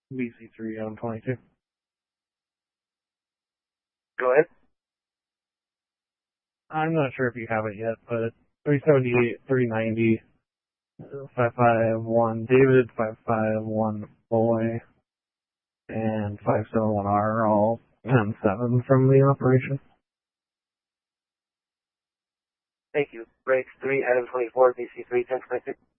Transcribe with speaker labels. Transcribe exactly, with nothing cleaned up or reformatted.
Speaker 1: B C three Adam twenty-two.
Speaker 2: Go ahead.
Speaker 1: I'm not sure if you have it yet, but three seventy-eight, three ninety, five five one David, five five one Boy, and five seven one R are all ten seven from the operation.
Speaker 2: Thank you. Break three, Adam twenty-four, B C three, ten twenty-six.